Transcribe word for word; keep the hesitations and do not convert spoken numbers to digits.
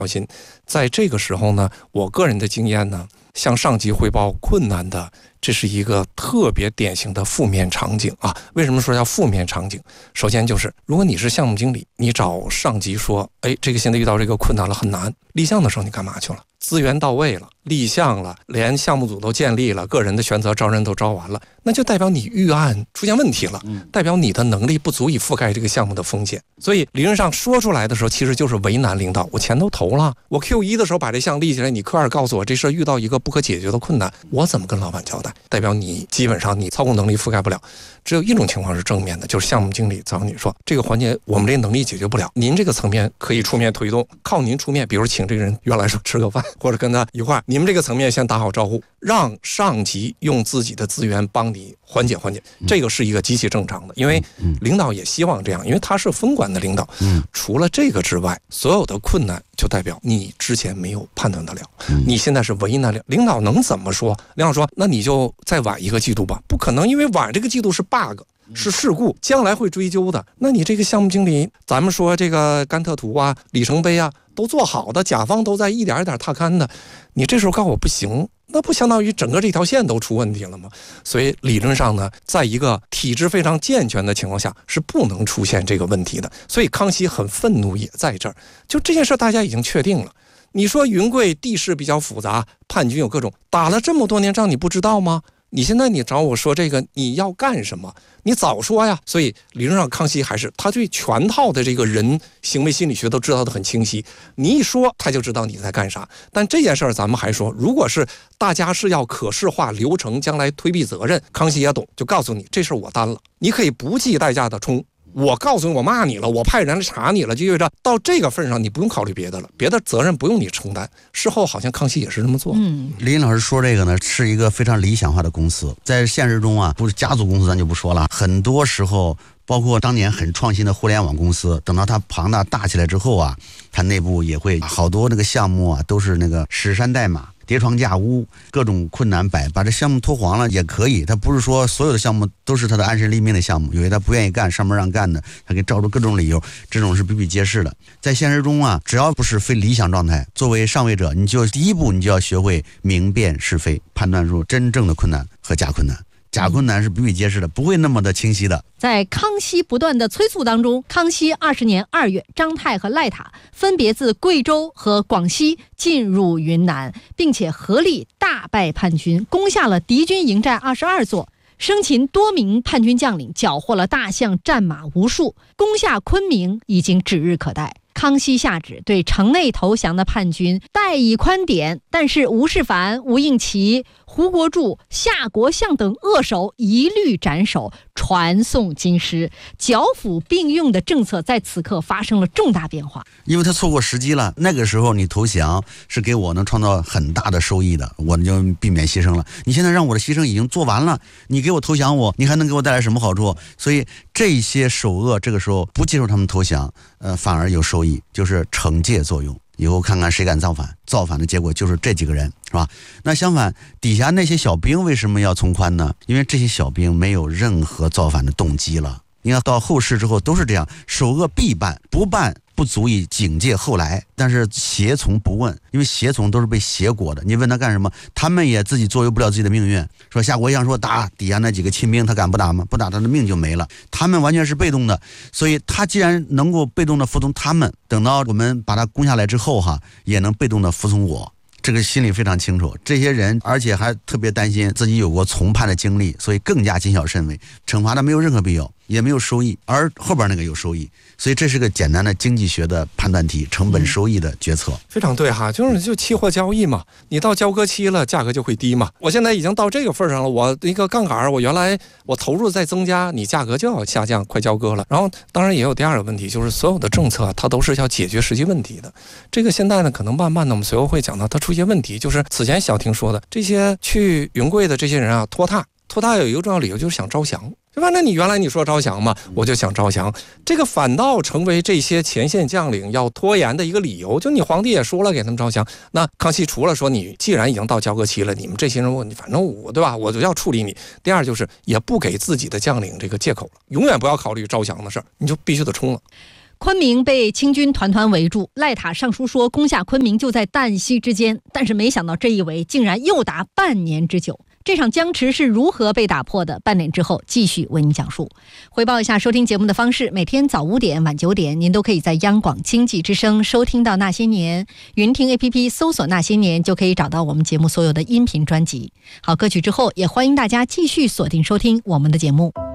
小心。在这个时候呢，我个人的经验呢，向上级汇报困难的，这是一个特别典型的负面场景啊。为什么说叫负面场景？首先就是，如果你是项目经理，你找上级说，哎，这个现在遇到这个困难了，很难。立项的时候你干嘛去了？资源到位了，立项了，连项目组都建立了，个人的选择招人都招完了，那就代表你预案出现问题了，代表你的能力不足以覆盖这个项目的风险。所以理论上说出来的时候，其实就是为难领导。我钱都投了，我 Q 一 的时候把这项立起来，你 Q 二 告诉我这事遇到一个不可解决的困难，我怎么跟老板交代？代表你基本上你操控能力覆盖不了。只有一种情况是正面的，就是项目经理找你说，这个环节我们这能力解决不了，您这个层面可以出面推动，靠您出面，比如请这个人原来说吃个饭，或者跟他一块儿，你们这个层面先打好招呼，让上级用自己的资源帮你缓解缓解，这个是一个极其正常的，因为领导也希望这样，因为他是分管的领导。除了这个之外，所有的困难就代表你之前没有判断得了，你现在是为难了，领导能怎么说？领导说那你就再晚一个季度吧，不可能，因为晚这个季度是 bug， 是事故，将来会追究的。那你这个项目经理，咱们说这个甘特图啊、里程碑啊都做好的，甲方都在一点一点踏勘的，你这时候告诉我不行，那不相当于整个这条线都出问题了吗？所以理论上呢，在一个体制非常健全的情况下是不能出现这个问题的。所以康熙很愤怒也在这儿，就这件事大家已经确定了。你说云贵地势比较复杂，叛军有各种，打了这么多年仗你不知道吗？你现在你找我说这个你要干什么，你早说呀。所以理论上康熙还是他对全套的这个人行为心理学都知道的很清晰，你一说他就知道你在干啥。但这件事儿咱们还说，如果是大家是要可视化流程，将来推避责任，康熙也懂，就告诉你这事儿我担了，你可以不计代价的冲，我告诉你我骂你了，我派人来查你了，就意味着到这个份上你不用考虑别的了，别的责任不用你承担。事后好像康熙也是这么做。 嗯，林老师说这个呢，是一个非常理想化的公司，在现实中啊，不是家族公司咱就不说了，很多时候包括当年很创新的互联网公司，等到它庞大大起来之后啊，它内部也会好多那个项目啊，都是那个史山代码，叠床架屋，各种困难摆，把这项目拖黄了也可以。他不是说所有的项目都是他的安身立命的项目，有些他不愿意干，上面让干的，他给找出各种理由，这种是比比皆是的。在现实中啊，只要不是非理想状态，作为上位者，你就第一步你就要学会明辨是非，判断出真正的困难和假困难。假困难是比比皆是的，不会那么的清晰的。 在康熙不断的催促当中，康熙二十年二月，张泰和赖塔分别自贵州和广西进入云南，并且合力大败叛军，攻下了敌军营寨二十二座，生擒多名叛军将领，缴获了大象战马无数，攻下昆明已经指日可待。康熙下旨对城内投降的叛军待以宽典，但是吴世蕃、吴应琦、胡国柱、夏国相等恶手一律斩首，传送京师。剿抚并用的政策在此刻发生了重大变化， 因为他错过时机了。那个时候你投降是给我能创造很大的收益的，我就避免牺牲了。你现在让我的牺牲已经做完了，你给我投降我，你还能给我带来什么好处？所以这些首恶这个时候不接受他们投降，呃，反而有收益，就是惩戒作用。以后看看谁敢造反，造反的结果就是这几个人，是吧？那相反，底下那些小兵为什么要从宽呢？因为这些小兵没有任何造反的动机了。你看到后世之后都是这样，首恶必办，不办不足以警戒后来，但是胁从不问，因为胁从都是被胁裹的，你问他干什么，他们也自己左右不了自己的命运。说夏国相说打，底下那几个亲兵他敢不打吗？不打他的命就没了，他们完全是被动的。所以他既然能够被动的服从他们，等到我们把他攻下来之后哈，也能被动的服从我，这个心里非常清楚。这些人而且还特别担心自己有过从叛的经历，所以更加谨小慎微，惩罚的没有任何必要，也没有收益，而后边那个有收益。所以这是个简单的经济学的判断题，成本收益的决策。 非常对哈，就是就期货交易嘛，你到交割期了，价格就会低嘛。我现在已经到这个份上了，我一个杠杆，我原来我投入再增加，你价格就要下降，快交割了。然后当然也有第二个问题，就是所有的政策它都是要解决实际问题的。这个现在呢，可能慢慢的我们随后会讲到，它出现问题，就是此前小婷说的，这些去云贵的这些人啊，拖沓，拖沓有一个重要理由就是想招降。就反正你原来你说招降嘛，我就想招降，这个反倒成为这些前线将领要拖延的一个理由。就你皇帝也说了给他们招降，那康熙除了说你既然已经到交割期了，你们这些人我反正我对吧，我就要处理你。第二就是也不给自己的将领这个借口了，永远不要考虑招降的事儿，你就必须得冲了。 昆明被清军团团围住，赖塔上书说攻下昆明就在旦夕之间，但是没想到这一围竟然又达半年之久。这场僵持是如何被打破的？半点之后继续为您讲述。回报一下收听节目的方式，每天早五点晚九点您都可以在央广经济之声收听到那些年，云听 A P P 搜索那些年就可以找到我们节目所有的音频专辑。好，歌曲之后也欢迎大家继续锁定收听我们的节目。